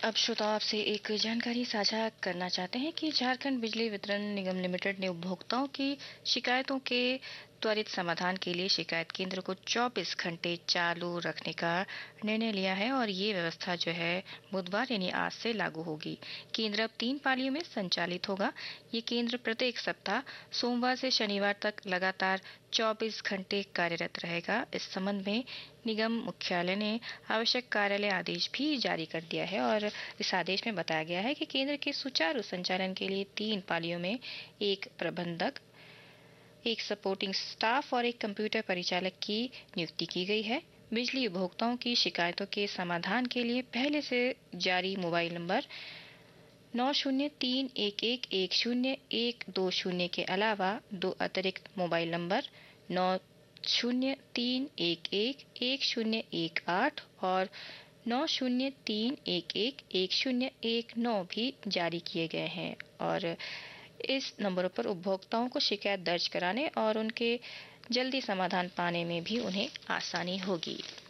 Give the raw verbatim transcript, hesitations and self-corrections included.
अब श्रोताओं आपसे एक जानकारी साझा करना चाहते हैं कि झारखंड बिजली वितरण निगम लिमिटेड ने उपभोक्ताओं की शिकायतों के त्वरित समाधान के लिए शिकायत केंद्र को चौबीस घंटे चालू रखने का निर्णय लिया है और ये व्यवस्था जो है बुधवार यानी आज से लागू होगी। केंद्र अब तीन पालियों में संचालित होगा। ये केंद्र प्रत्येक सप्ताह सोमवार से शनिवार तक लगातार चौबीस घंटे कार्यरत रहेगा। इस संबंध में निगम मुख्यालय ने आवश्यक कार्यालय आदेश भी जारी कर दिया है और इस आदेश में बताया गया है कि केंद्र के सुचारू संचालन के लिए तीन पालियों में एक प्रबंधक, एक सपोर्टिंग स्टाफ और एक कंप्यूटर परिचालक की नियुक्ति की गई है। बिजली उपभोक्ताओं की शिकायतों के समाधान के लिए पहले से जारी मोबाइल नंबर नौ शून्य तीन एक एक एक शून्य एक दो शून्य के अलावा दो अतिरिक्त मोबाइल नंबर नौ शून्य तीन एक एक एक शून्य एक आठ और नौ शून्य तीन एक एक एक शून्य एक नौ भी जारी किए गए हैं और इस नंबरों पर उपभोक्ताओं को शिकायत दर्ज कराने और उनके जल्दी समाधान पाने में भी उन्हें आसानी होगी।